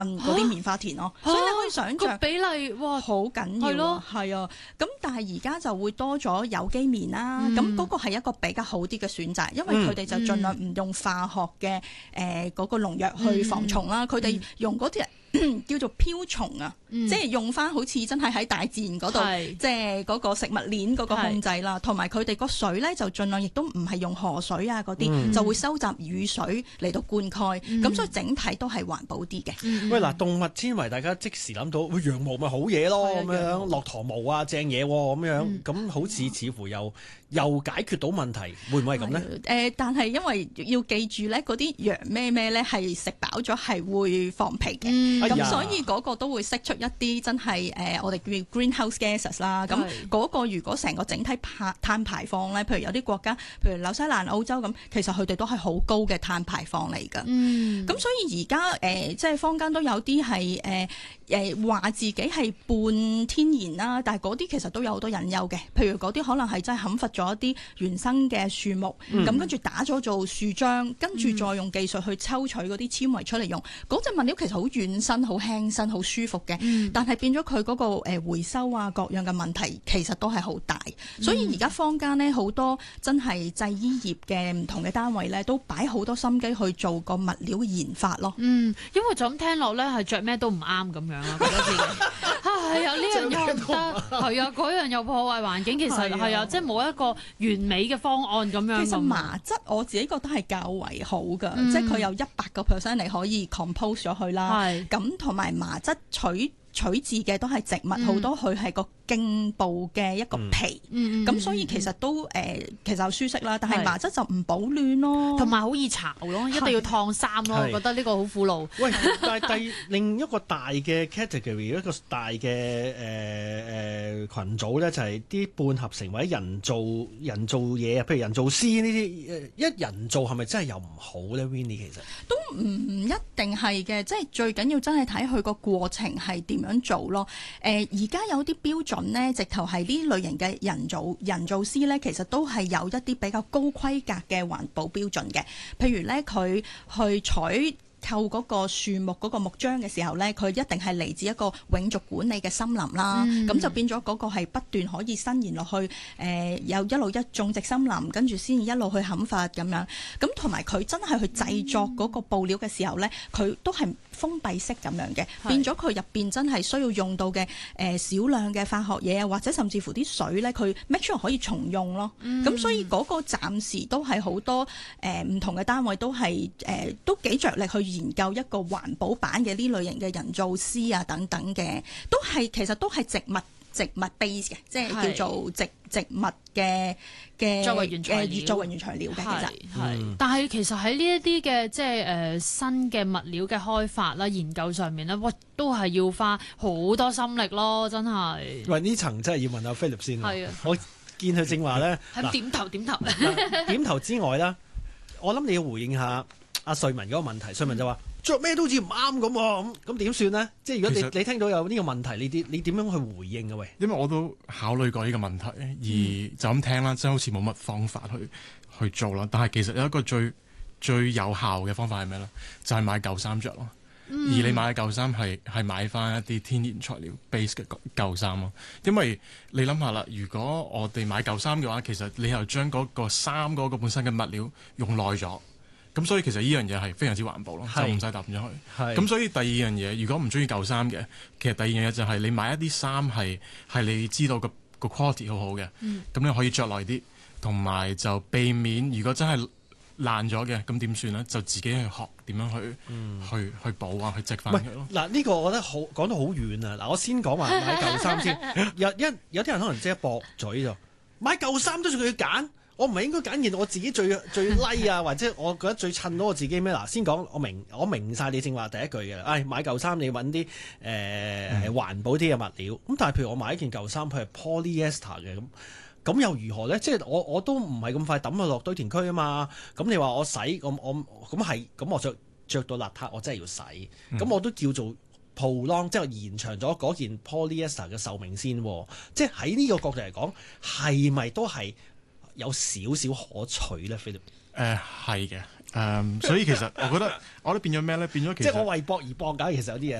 嗰啲棉花田咯，所以你可以想象比例哇好緊要啊，係啊，咁但係而家就會多咗有機棉啦，咁嗰個係一個比較好啲嘅選擇，因為佢哋就盡量唔用化學嘅嗰個農藥去防蟲啦，佢哋用嗰啲叫做漂蟲啊，即係用翻好似真係喺大自然嗰度，即係嗰個食物鏈嗰個控制啦，同埋佢哋個水咧就盡量亦都唔係用河水啊嗰啲，就會收集雨水嚟到灌溉，咁所以整體都係環保啲嘅。 喂，嗱，動物纖維大家即時諗到，喂，羊毛咪好嘢咯，咁樣駱駝毛啊正嘢咁樣，咁好似乎又解決到問題，會唔會係咁呢？ 但係因為要記住咧，嗰啲羊咩咧係食飽咗係會放屁嘅。咁所以嗰個都會釋出一啲真係我哋叫 greenhouse gases 啦。咁嗰個如果成個整體碳排放咧，譬如有啲國家，譬如紐西蘭、澳洲咁，其實佢哋都係好高嘅碳排放嚟㗎。咁所以而家即係坊間都有啲係話自己係半天然啦，但係嗰啲其實都有好多隱憂嘅。譬如嗰啲可能係真係砍伐咗一啲原生嘅樹木，咁跟住打咗做樹漿，跟住再用技術去抽取嗰啲纖維出嚟用。嗰隻物料其實好軟身、好輕身、好舒服嘅，但係變咗佢嗰個回收啊各樣嘅問題，其實都係好大。所以而家坊間呢，好多真係製衣業嘅唔同嘅單位咧，都擺好多心機去做個物料嘅研發咯。 因為就咁聽落咧，係着咩都唔啱咁樣啊，覺得自己係啊，呢樣又唔得，係啊，嗰樣又破壞環境，其實係啊，即係冇一個完美嘅方案咁樣。 其實麻質我自己覺得係較為好㗎，即係佢有100%你可以 compose 咗佢啦。咁同埋麻質取自嘅都係植物，好多佢係個莖部嘅一個皮，咁所以其實都其實有舒適啦。但係麻質就唔保暖咯， 同埋好易潮咯，一定要燙衫咯。我覺得呢個好苦惱。喂， 但係另一個大嘅 category， 一個大嘅群組咧，就係啲半合成或者人造嘢啊，譬如人造絲呢啲，一人造係咪真係又唔好咧 Winnie 其實都唔一定係嘅，即係最緊要真係睇佢個過程係點樣做咯。而家有啲標準呢，直頭係呢類型嘅人造絲呢，其實都係有一啲比較高規格嘅環保標準嘅。譬如呢，佢去採購嗰個樹木嗰個木漿嘅時候呢，佢一定係嚟自一個永續管理嘅森林啦。咁就變咗嗰個係不斷可以伸延落去，有一路一種植森林，跟住先一路去砍伐咁樣。咁同埋佢真係去製作嗰個布料嘅時候呢，佢都係封閉式咁樣嘅，變咗佢入邊真係需要用到嘅少量嘅化學嘢啊，或者甚至乎啲水呢，佢 make sure 可以重用咯。咁所以嗰個暫時都係好多唔同嘅單位都係都幾着力去研究一個環保版嘅呢類型嘅人造絲啊等等嘅，其實都係植物 base 嘅，即係叫做植物嘅作為原材料嘅，其實但係其實喺呢一啲嘅即係新嘅物料嘅開發啦、研究上面咧，都係要花好多心力咯，真係。 喂，呢層真係要問下 Philip 先。 係啊， 我見佢正話咧， 係點頭點頭之外啦，我諗你要回應下阿瑞文嗰個問題。瑞文就話着咩都好似唔啱咁，咁點算呢？即係如果你聽到有呢個問題，你點樣去回應啊？喂， 因為我都考慮過呢個問題，而就咁聽啦，真係好似冇乜方法去做啦。但係其實有一個最有效嘅方法係咩咧？就係買舊衫着咯。而你買嘅舊衫係買翻一啲天然材料 base 嘅舊衫咯。因為你諗下啦，如果我哋買舊衫嘅話，其實你又將嗰個衫嗰個本身嘅物料用耐咗。咁所以其實呢樣嘢係非常之環保咯，就唔使抌咗去。咁所以第二樣嘢，如果唔中意舊衫嘅，其實第二樣嘢就係你買一啲衫係你知道個 quality 好好嘅，咁你可以着耐啲，同埋就避免如果真係爛咗嘅，咁點算咧？就自己去學點樣去補啊，去織翻佢咯。 嗱，呢個我覺得講到好遠啊！嗱，我先講話買舊衫先。有啲人可能即係駁嘴就買舊衫都仲要揀。我唔係應該揀件我自己最 like 啊，或者我覺得最襯到我自己咩？嗱，先講我明晒你正話第一句嘅，買舊衫你揾啲環保啲嘅物料。咁但係譬如我買一件舊衫，佢係 polyester 嘅咁又如何咧？即係我都唔係咁快抌佢落堆填區啊嘛。咁你話我洗我着到邋遢，我真係要洗。咁我都叫做 prolong， 即係延長咗嗰件 polyester 嘅壽命先。即係喺呢個角度嚟講，係咪都係有少少可取咧？Philip， 係嘅， 所以其實我覺得變咗咩咧？變咗其實即係我為博而博㗎，其實有啲嘢